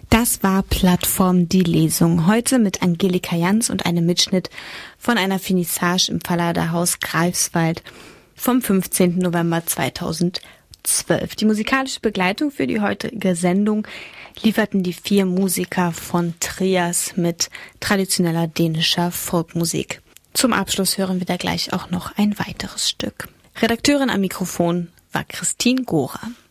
Das war Plattform die Lesung. Heute mit Angelika Jans und einem Mitschnitt von einer Finissage im Verladerhaus Greifswald vom 15. November 2012. Die musikalische Begleitung für die heutige Sendung lieferten die 4 Musiker von Trias mit traditioneller dänischer Folkmusik. Zum Abschluss hören wir da gleich auch noch ein weiteres Stück. Redakteurin am Mikrofon war Christine Gohrer.